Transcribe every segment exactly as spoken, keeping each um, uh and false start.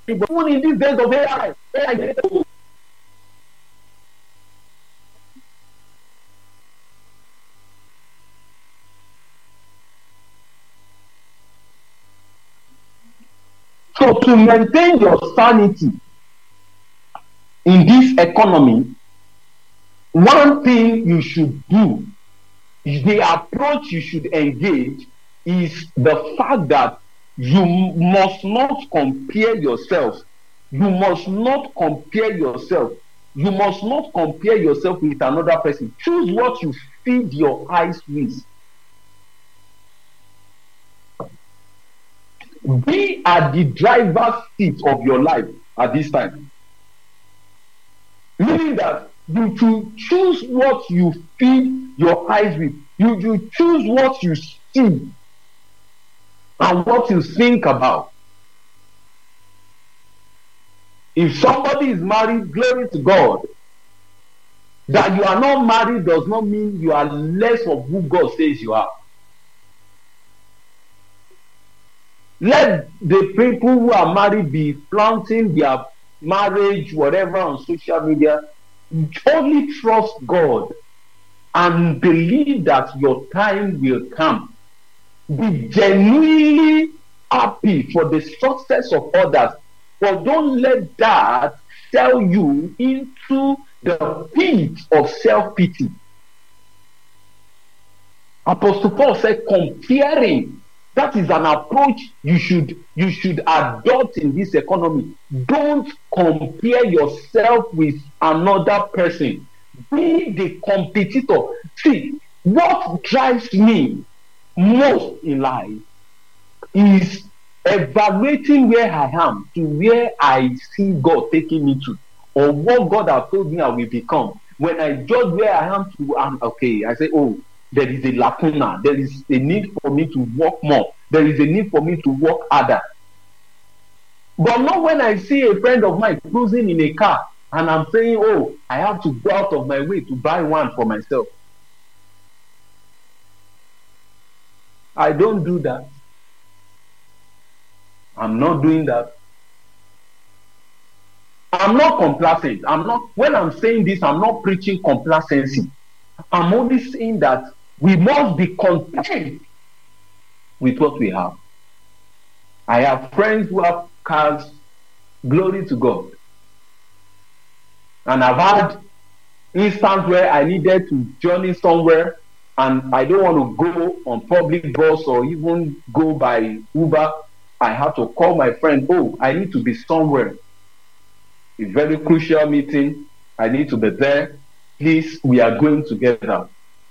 But even in these days of A I, A I. So to maintain your sanity in this economy, one thing you should do, the approach you should engage is the fact that you must not compare yourself. You must not compare yourself. You must not compare yourself with another person. Choose what you feed your eyes with. Be at the driver's seat of your life at this time. Meaning that you should choose what you feed your eyes with. You, you choose what you see and what you think about. If somebody is married, glory to God. That you are not married does not mean you are less of who God says you are. Let the people who are married be flaunting their marriage, whatever, on social media. Only trust God and believe that your time will come. Be genuinely happy for the success of others, but don't let that sell you into the pit of self-pity. Apostle Paul said, comparing, that is an approach you should you should adopt in this economy. Don't compare yourself with another person. Be the competitor. See, what drives me most in life is evaluating where I am to where I see God taking me to, or what God has told me I will become. When I judge where I am to, I'm okay. I say, oh, there is a lacuna. There is a need for me to work more. There is a need for me to work harder. But not when I see a friend of mine cruising in a car and I'm saying, oh, I have to go out of my way to buy one for myself. I don't do that. I'm not doing that. I'm not complacent. I'm not, when I'm saying this, I'm not preaching complacency. I'm only saying that we must be content with what we have. I have friends who have cars, glory to God. And I've had instances where I needed to journey somewhere and I don't want to go on public bus or even go by Uber. I have to call my friend, oh, I need to be somewhere. A very crucial meeting. I need to be there. Please, we are going together.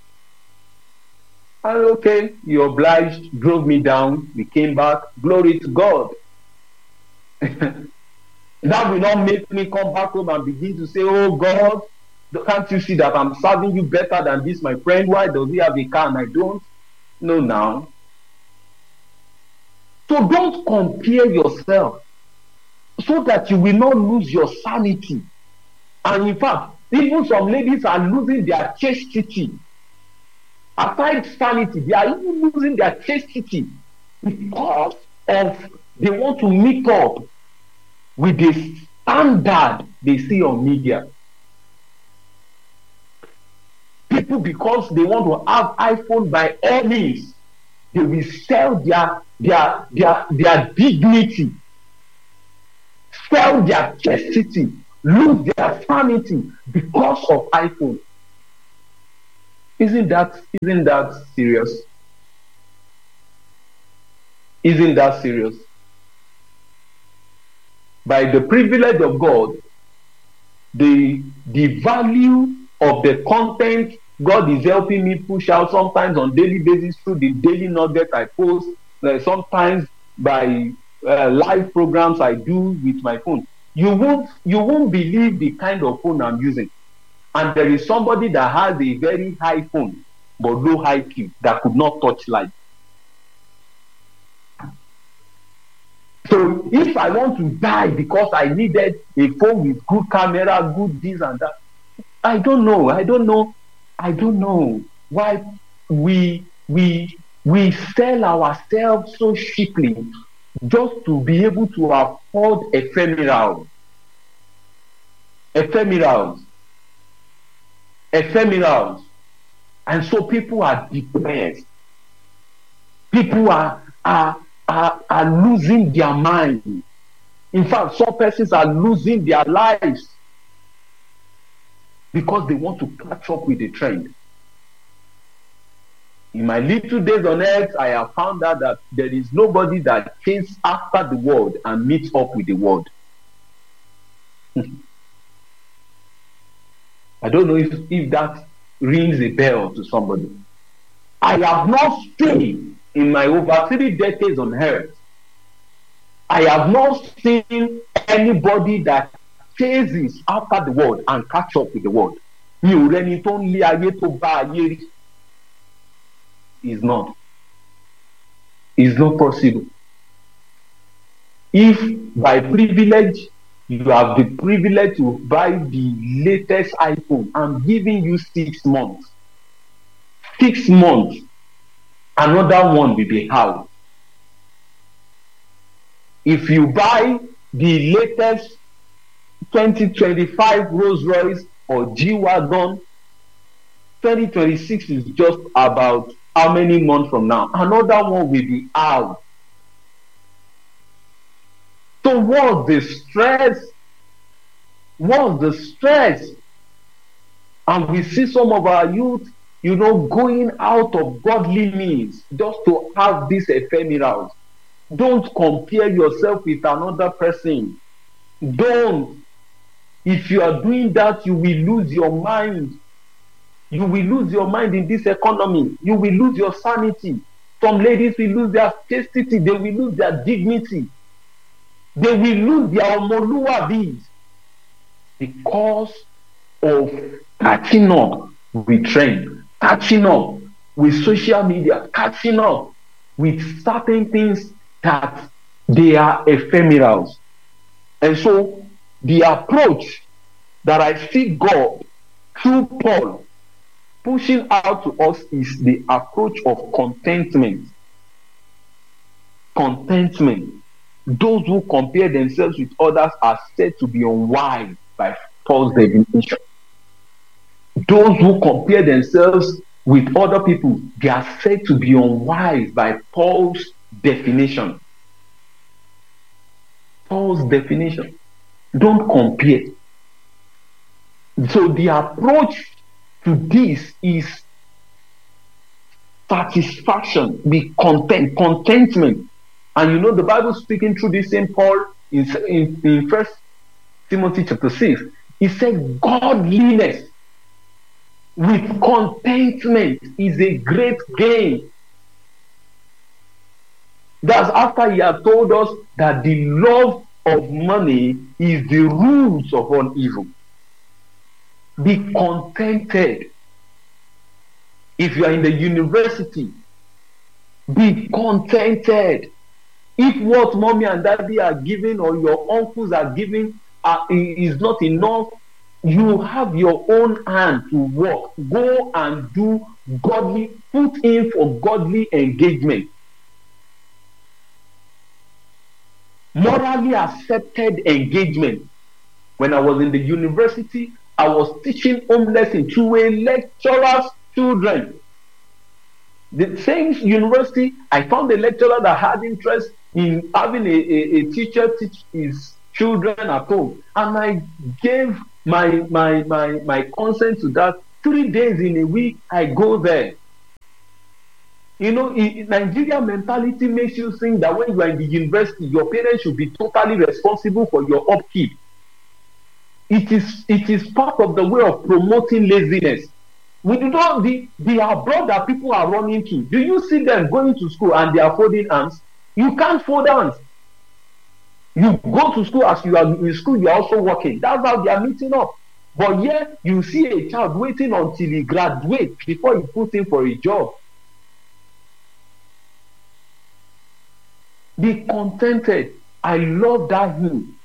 And okay, you obliged, drove me down, we came back, glory to God. That will not make me come back home and begin to say, oh God, can't you see that I'm serving you better than this, my friend? Why does he have a car and I don't? No, now. So don't compare yourself so that you will not lose your sanity. And in fact, even some ladies are losing their chastity. Aside sanity, they are even losing their chastity because of they want to meet up with the standard they see on media. People, because they want to have iPhone by all means, they will sell their their their their dignity, sell their chastity, lose their sanity because of iPhone. Isn't that isn't that serious? Isn't that serious? By the privilege of God, the the value of the content God is helping me push out sometimes on daily basis through the daily nugget I post, uh, sometimes by uh, live programs I do with my phone. You won't you won't believe the kind of phone I'm using. And there is somebody that has a very high phone but low I Q that could not touch light. So if I want to die because I needed a phone with good camera, good this and that, I don't know. I don't know. I don't know why we we we sell ourselves so cheaply just to be able to afford ephemeral, ephemerals, ephemerals. And so people are depressed. People are, are, are, are losing their mind. In fact, some persons are losing their lives because they want to catch up with the trend. In my little days on earth, I have found out that there is nobody that chases after the world and meets up with the world. I don't know if, if that rings a bell to somebody. I have not seen in my over three decades on earth, I have not seen anybody that chases after the world and catch up with the world. Is not. It's not possible. If by privilege you have the privilege to buy the latest iPhone, I'm giving you six months. Six months, another one will be out. If you buy the latest twenty twenty-five Rolls Royce or G-Wagon, twenty twenty-six is just about how many months from now? Another one will be out. So what's the stress? What's the stress? And we see some of our youth, you know, going out of godly means just to have these ephemerals. Don't compare yourself with another person. Don't. If you are doing that, you will lose your mind. You will lose your mind in this economy. You will lose your sanity. Some ladies will lose their chastity. They will lose their dignity. They will lose their omoluabis because of catching up with trend, catching up with social media, catching up with certain things that they are ephemerals. And so the approach that I see God through Paul pushing out to us is the approach of contentment. Contentment. Those who compare themselves with others are said to be unwise by Paul's definition. Those who compare themselves with other people, they are said to be unwise by Paul's definition. Paul's definition. Don't compare. So the approach to this is satisfaction, be content, contentment. And you know the Bible speaking through this same Paul in, in, in First Timothy chapter six, he said godliness with contentment is a great gain. That's after he had told us that the love of money is the root of all evil. Be contented. If you are in the university, be contented. If what mommy and daddy are giving or your uncles are giving uh, is not enough, you have your own hand to work. Go and do godly, put in for godly engagement. Morally accepted engagement. When I was in the university, I was teaching home lesson to a lecturer's children. The same university, I found a lecturer that had interest in having a, a, a teacher teach his children at home. And I gave my, my, my, my consent to that. Three days in a week, I go there. You know, in Nigeria mentality makes you think that when you are in the university, your parents should be totally responsible for your upkeep. It is, it is part of the way of promoting laziness. We do not, the, the abroad that people are running to, do you see them going to school and they are folding hands? You can't fold hands. You go to school, as you are in school, you are also working. That's how they are meeting up. But yet, you see a child waiting until he graduates before he puts in for a job. Be contented. I love that hymn.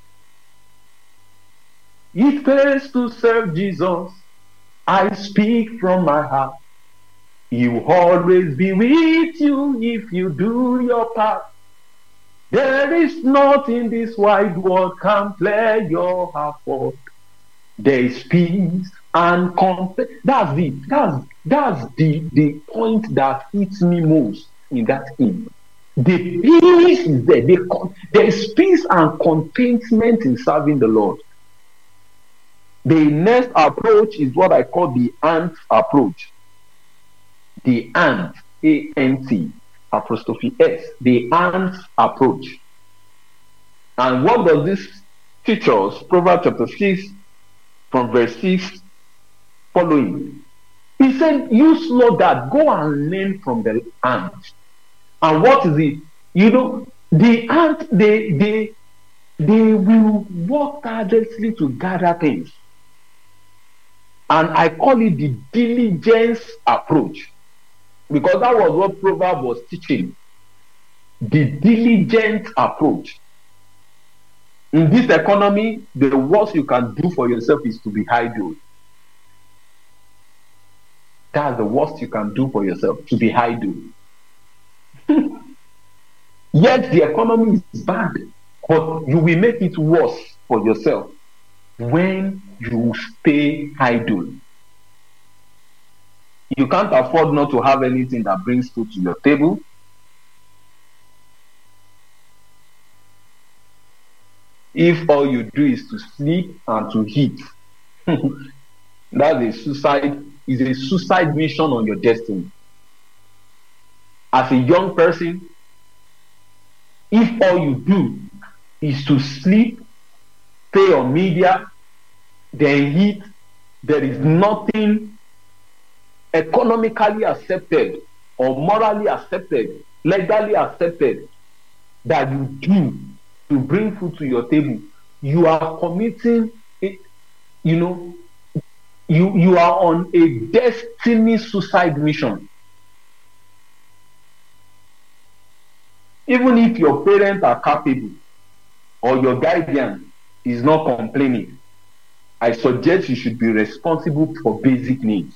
It pays to serve Jesus. I speak from my heart. He will always be with you if you do your part. There is nothing this wide world can clear your heart for. There is peace and comfort. That's the that's that's the the point that hits me most in that hymn. The peace is there. The con- there is peace and contentment in serving the Lord. The next approach is what I call the ant approach. The ant, A N T, apostrophe S, the ant approach. And what does this teach us? Proverbs chapter six, from verse six following. He said, you slow that, go and learn from the ant. And what is it? You know, the ant, they they they will work tirelessly to gather things. And I call it the diligence approach. Because that was what Proverbs was teaching. The diligent approach. In this economy, the worst you can do for yourself is to be idle. That's the worst you can do for yourself, to be idle. Yet the economy is bad, but you will make it worse for yourself when you stay idle. You can't afford not to have anything that brings food to your table. If all you do is to sleep and to eat, that's a suicide, is a suicide mission on your destiny. As a young person, if all you do is to sleep, stay on media, then eat, there is nothing economically accepted or morally accepted, legally accepted that you do to bring food to your table. You are committing it, you know, you you are on a destiny suicide mission. Even if your parents are capable or your guardian is not complaining, I suggest you should be responsible for basic needs.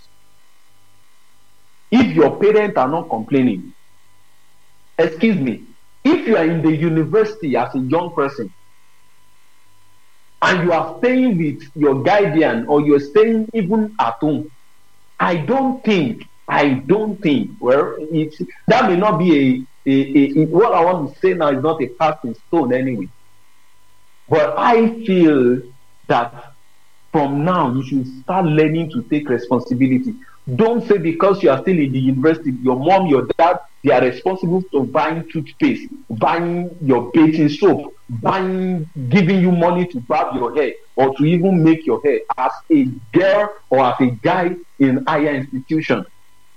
If your parents are not complaining, excuse me, if you are in the university as a young person and you are staying with your guardian or you're staying even at home, I don't think, I don't think, well, it's, that may not be a, a, a, a, what I want to say now is not a cast in stone anyway. But I feel that from now you should start learning to take responsibility. Don't say because you are still in the university, your mom, your dad, they are responsible for buying toothpaste, buying your bathing soap, buying, giving you money to barb your hair or to even make your hair as a girl or as a guy in higher institution.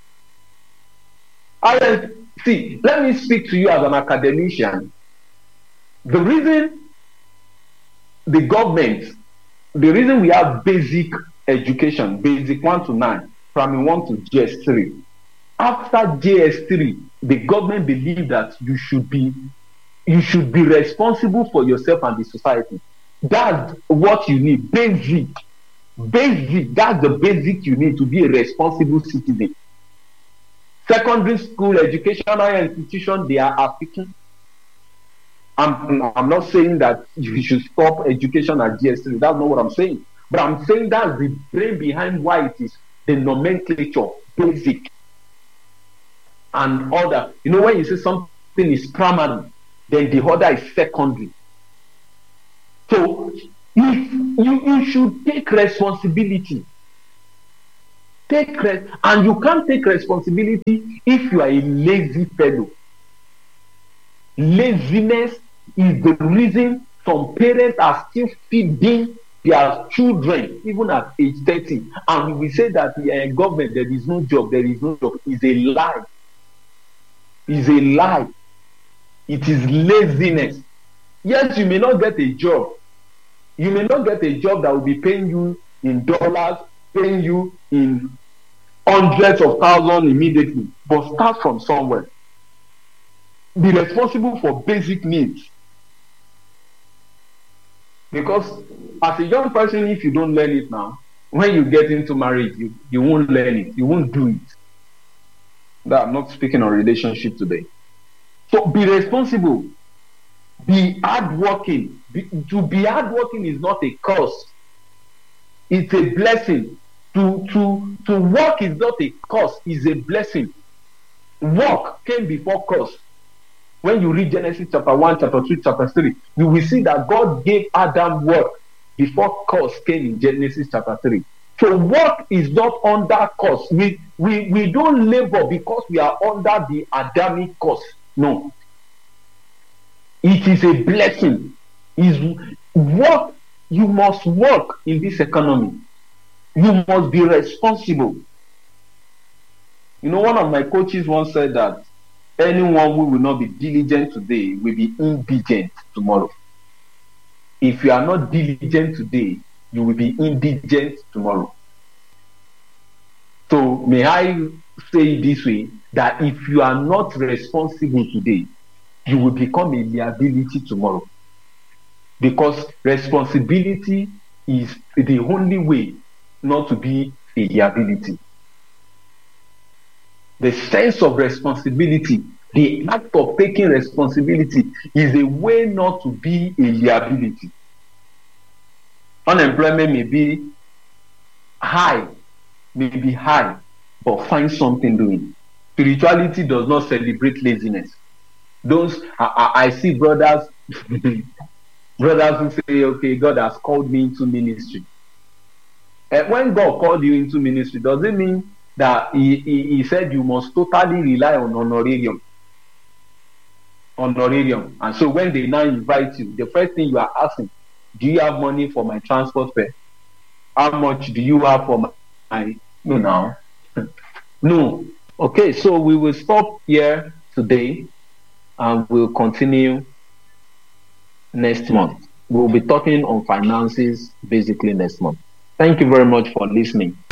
I see, let me speak to you as an academician. The reason the government, the reason we have basic education, basic one to nine, primary one to G S three. After G S three, the government believe that you should be you should be responsible for yourself and the society. That's what you need. Basic. Basic. That's the basic you need to be a responsible citizen. Secondary school education, higher institution, they are African. I'm, I'm not saying that you should stop education at G S three. That's not what I'm saying. But I'm saying that's the brain behind why it is the nomenclature, basic and other. You know, when you say something is primary, then the other is secondary. So if you, you should take responsibility. Take res- and you can't take responsibility if you are a lazy fellow. Laziness is the reason some parents are still feeding their children even at age thirty, and we say that the uh, government, there is no job, there is no job, is a lie. Is a lie. It is laziness. Yes, you may not get a job. You may not get a job that will be paying you in dollars, paying you in hundreds of thousands immediately, but start from somewhere. Be responsible for basic needs. Because as a young person, if you don't learn it now, when you get into marriage, you, you won't learn it. You won't do it. That I'm not speaking on relationship today. So be responsible. Be hardworking. Be, to be hardworking is not a curse. It's a blessing. To to to work is not a curse. It's a blessing. Work came before curse. When you read Genesis chapter one, chapter two, chapter three, you will see that God gave Adam work before curse came in Genesis chapter three. So work is not under curse. We, we, we don't labor because we are under the Adamic curse. No. It is a blessing. Is work, you must work in this economy. You must be responsible. You know, one of my coaches once said that anyone who will not be diligent today will be indigent tomorrow. If you are not diligent today, you will be indigent tomorrow. So may I say it this way, that if you are not responsible today, you will become a liability tomorrow. Because responsibility is the only way not to be a liability. The sense of responsibility, the act of taking responsibility, is a way not to be a liability. Unemployment may be high, may be high, but find something doing. Spirituality does not celebrate laziness. Those I, I, I see brothers, brothers who say, "Okay, God has called me into ministry." And when God called you into ministry, does it mean that he, he, he said you must totally rely on honorarium? Honorarium. And so when they now invite you, the first thing you are asking, do you have money for my transport fare? How much do you have for my, my no now? No. Okay, so we will stop here today and we'll continue next month. We'll be talking on finances basically next month. Thank you very much for listening.